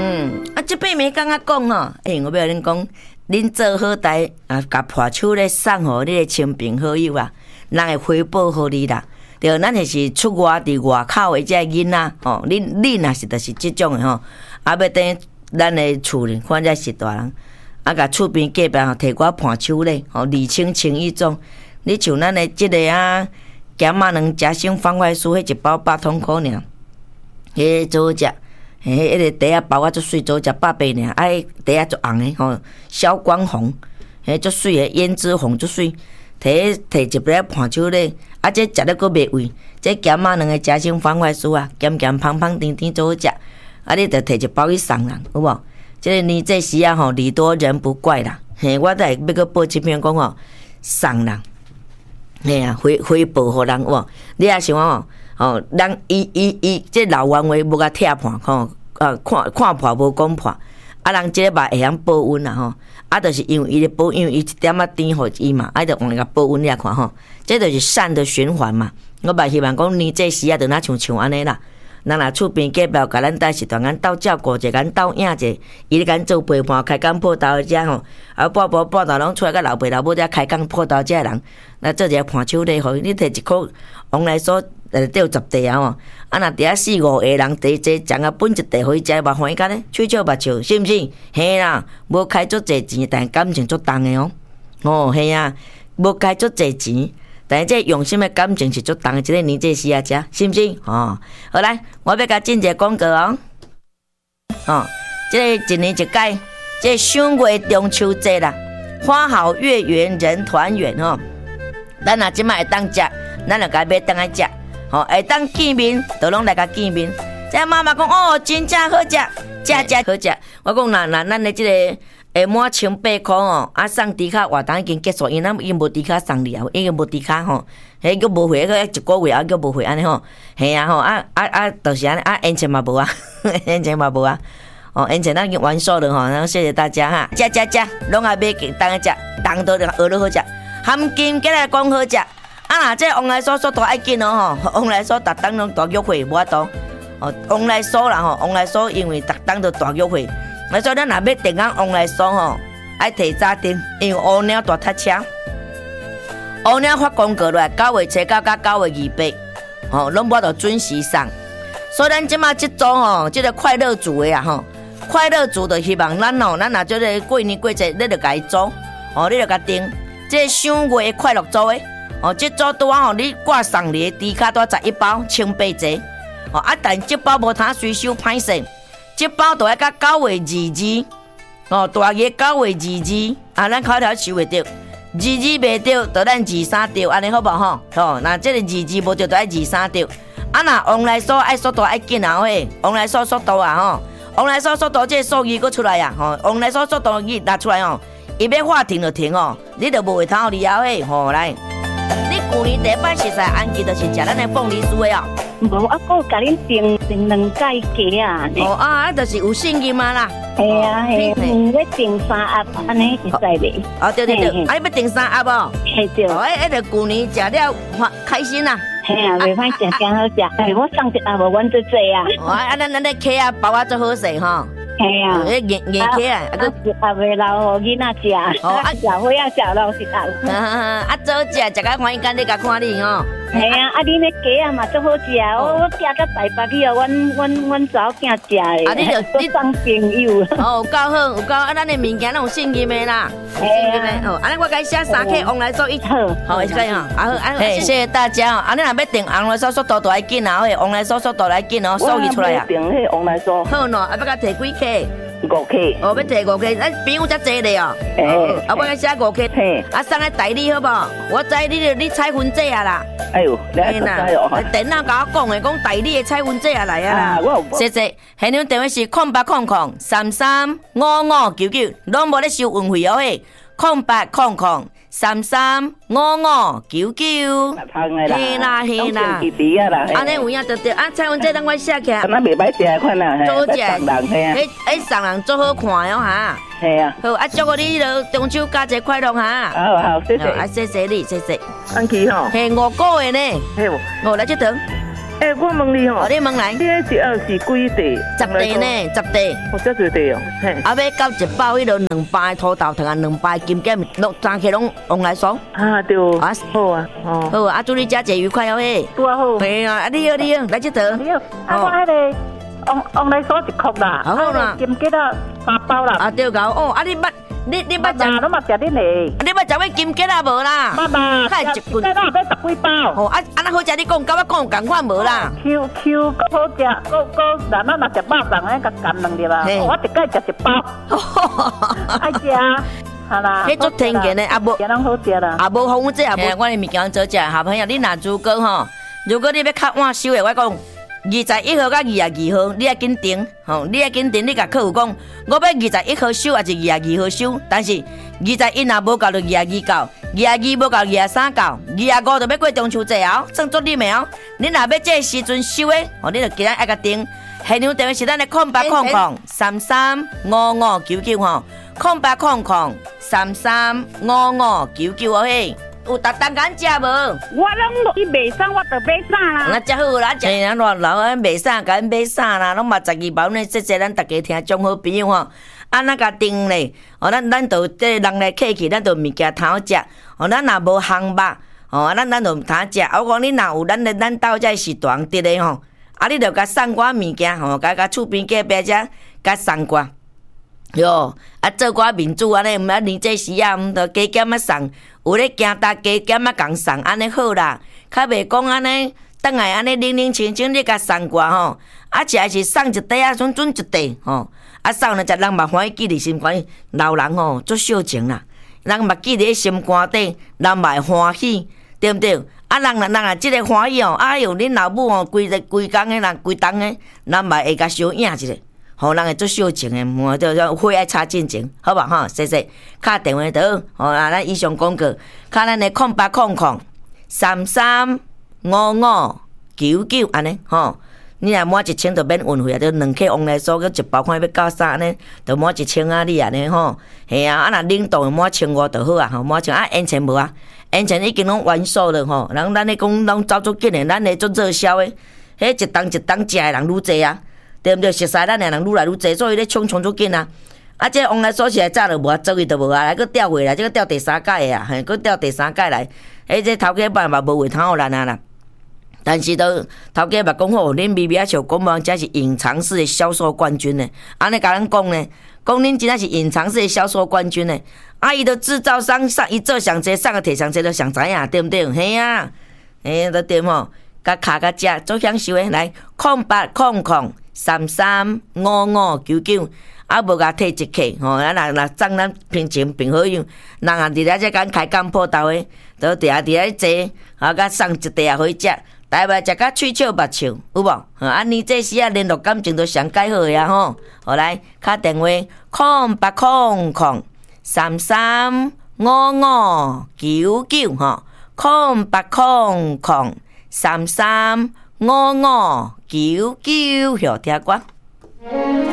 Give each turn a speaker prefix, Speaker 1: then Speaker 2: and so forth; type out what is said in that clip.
Speaker 1: 这八暝刚刚讲吼，我要恁讲，恁做好代甲破手咧送互你的亲朋好友啊，人会回报互你啦。对，咱就是出外伫外口的这囡仔吼，你若是就是这种的吼，要等咱的厝里，反正是大人，甲厝边隔壁吼摕我破手咧，吼礼轻情意重。你像咱的这个咸仔卵夹心方块酥，迄一包8通块尔，迄做好食。迄个茶包啊，足水，做食100尔，茶足红的吼，消光红，足水的胭脂红足水，摕一杯盘手咧，这食了佫袂味，这咸仔卵的夹心方块酥啊，咸咸芳芳甜甜做好食，你着摕一包去送人，有无？这个年这时啊吼，礼多人不怪啦，我都会要佫报一篇讲吼，送人，回报互人有无？你也想吼，人伊这老冤话无甲拆破吼，看破无讲破，人这个嘛会晓保温啦吼，就是因为伊咧保，因为伊一点甜互伊嘛，着往甲保温你看吼，这就是善的循环嘛。我嘛希望讲年这时啊，着哪像安尼啦。人若厝边隔壁甲咱带食团，咱斗照顾者，咱斗影者，伊咧甲咱做陪伴、开工破豆遮吼，半豆拢出来甲老爸老母遮开工破豆遮人，那做一个盘手礼，互你摕一箍往来所钓10地啊吼，若伫遐4、5个人第一将分一地互伊食，嘛欢喜干咧，喙笑目笑，是毋是？嘿啦，无开足济钱，但感情足重的哦，嘿啊，无开足济钱。但是这用心的感情是足重的，这个年纪时啊，食是毋是？好来，我要甲进一个广告这个一年一届，这赏月中秋节啦，花好月圆人团圆咱若即摆会当食，咱就该买当来食，会当见面，就拢来甲见面。这妈妈讲真正好食，食好食。我讲那咱的这个。下满1800块送猪卡活动已经结束，因咱已经无猪卡送你啊，已经无猪卡迄个无回，迄1个月还个无回安尼系啊就是安尼烟钱嘛无啊，烟钱嘛无啊，烟钱咱已经完售了然后谢谢大家哈，食，拢也买给当个食，当都学了好食，含金过来讲好食，这往来所都爱紧往来所逐当拢大约会无法度，往来所啦往来所因为逐当都大约会。所以咱若要订往来所爱提早订，因为乌鸟大塞车，乌鸟发公告来9月初9到9月28，拢无法度准时送。所以咱即马即组即个快乐组的快乐组就希望咱若即个过年过节，你就甲伊组，你就甲订，这赏月快乐组的，即组拄啊你挂送你的猪卡多11包，1,800只，但即包无通随手歹势。这包都要到9月22，大约9月22，咱口条收会到，22袂到，就咱23到，安尼好无那这个22无到，就爱23到。若往来所爱速度爱紧往来所速度往来所速度这个数字佫出来往来所速度拿出来伊要画停就停你就无会通理后来。你去年第一摆食安记，就是食咱的凤梨酥的
Speaker 2: 无，我甲恁订2届鸡啊。
Speaker 1: 就是有信任嘛啦。
Speaker 2: 系啊，要订3盒，安尼会使袂？
Speaker 1: 对，你要订3盒
Speaker 2: 系对。
Speaker 1: 就去年食了开心啦。
Speaker 2: 系啊，袂歹食，真好食。我送1盒，无阮最济啊。
Speaker 1: 咱的鸡啊包啊最好势
Speaker 2: 系啊，
Speaker 1: 硬鸡啊，
Speaker 2: 也袂留互囡仔食。食伙仔食老实食。
Speaker 1: 早食甲欢喜，今日甲看你
Speaker 2: 系啊，恁的鸡啊嘛足好食，我寄到台北去阮查某囝食的。你送朋友。
Speaker 1: 有够好，有够咱的物件拢有信任的啦。安尼我甲伊写3克往来所一套，会使谢谢大家你若要订往来所速度就爱紧往来所速度来紧数字出来
Speaker 2: 订迄往来所。
Speaker 1: 好喏，要甲摕几克
Speaker 2: ？5克。
Speaker 1: 要摕5克，咱朋友遮济咧我甲写5克。送来代理好无？我知你彩云姐啊啦。
Speaker 2: 哎呦，你还知
Speaker 1: 电脑甲我讲的，讲代理的彩云姐啊来啊啦。谢谢。现场电话是0800335599，拢无咧收运费0800335599。嘿啦，安尼有影对，彩云姐等我写起来。
Speaker 2: 安那袂歹食款啦，
Speaker 1: 做食，
Speaker 2: 送
Speaker 1: 人做好看哈。
Speaker 2: 系啊。
Speaker 1: 好，祝福你中秋佳节快乐哈。
Speaker 2: 好，谢谢。
Speaker 1: 谢谢你，谢谢。
Speaker 2: 安琪
Speaker 1: 嘿，5个月呢。
Speaker 2: 嘿，
Speaker 1: 来这堂。
Speaker 2: 我问你吼，
Speaker 1: 你问来，
Speaker 2: 你迄是是几地
Speaker 1: ？10地呢，10地。
Speaker 2: 哦，这多地哦，嘿。
Speaker 1: 啊，要到1包迄落2包土豆糖啊，2包金桔，3克拢往来爽。
Speaker 2: 啊，对。啊，好啊，哦。
Speaker 1: 好啊，祝你佳节愉快哦嘿。
Speaker 2: 拄啊好。
Speaker 1: 对啊，你好，来这头。
Speaker 2: 你好，我迄个往来爽1颗啦。
Speaker 1: 好啦。
Speaker 2: 金桔啊，3包啦。
Speaker 1: 啊，对个哦，啊你捌。你捌食？
Speaker 2: 都嘛食恁嘞。
Speaker 1: 你捌食迄金桔啊无啦？
Speaker 2: 捌嘛，食一棍，要10几包。
Speaker 1: 哦，啊那好食，你讲，甲我讲共款无啦
Speaker 2: ？Q 够好食，够咱若食肉粽诶，甲干两粒啊。我一概食1包。爱食。好啦。
Speaker 1: 迄足天然诶，啊无。
Speaker 2: 拢好食啦。
Speaker 1: 啊无防这啊无，我诶物件做食，下朋友，你若如果吼，如果你要较晚收诶，我讲。21号到22号，你要紧订吼，你要紧订。你甲客户讲，我要21号收，还是22号收？但是21若无够就22到，22无够23到，25就要过中秋节哦，算足你的哦。你若要这时阵收的，吼，你就今仔爱甲订。现场电话是咱的0800335599吼，0800335599哦嘿。有特登敢食无？
Speaker 2: 我拢去卖衫，我就买衫啦。
Speaker 1: 那真好啦，食人偌老啊，卖衫敢买衫啦，拢嘛12包呢。这咱大家听众好朋友吼，安那甲订咧？哦，咱就这人来客气，咱就物件通食。哦，咱若无烘肉，哦，咱就通食。我讲你若有咱斗这是大人得的吼，啊，你着甲送我物件吼，甲厝边隔壁遮甲送我。哟，啊，做我面子安尼，毋啊年这时啊，毋着加减啊送。有咧行搭加减啊，共送安尼好啦，较袂讲安尼，等来安尼冷冷清清，你甲送过吼，啊，食是送一袋啊，准一袋吼，啊，送了食人嘛欢喜记伫心肝，老人吼足小情啦，人嘛记伫心肝底，人嘛会欢喜，对毋对？啊，人啊，即个欢喜哦，哎哟，恁老母哦，规工诶，人规冬诶，人嘛会甲小影一下。吼，人会做小情诶，火爱插进前，好吧吼，谢谢。敲电话倒，吼啊，咱以上广告，敲咱诶0800335599安尼吼。你若满1000就免运费啊，就2克往来所，佮1包看要到啥安尼，就满1000啊，你安尼吼。系啊，啊若冷冻满1500就好啊，吼满1000啊，烟钱无啊，烟钱已经拢完售了吼。人咱咧讲，拢走足紧诶，咱咧做热销诶，迄一档食诶人愈济啊。对毋对？熟悉咱的人愈来愈济，所以咧冲足紧啊！啊，这往来所起来早就无啊，做伊就无啊，来佫调回来，这个调第3届的啊，嘿，佫调第3届来。这头家办嘛无话通互咱啊啦。但是都头家嘛讲好，恁微微啊像讲无，这是隐藏式的销售冠军呢。安尼甲咱讲呢，讲恁真正是隐藏式的销售冠军呢。啊，伊的制造商上伊做上济，上个摕上济都上知影，对毋对？嘿啊，嘿，都对吼，甲卡甲食做享受的来0800335599，啊无甲退一克吼，咱若送咱平情平好样，人啊伫咧这间开工铺头的，都伫咧坐，啊甲送一袋啊互伊食，台湾食甲喙笑目笑，有无？安尼这时啊联络感情都上介好呀吼，好来敲电话0800335599吼，0800335599，晓听歌。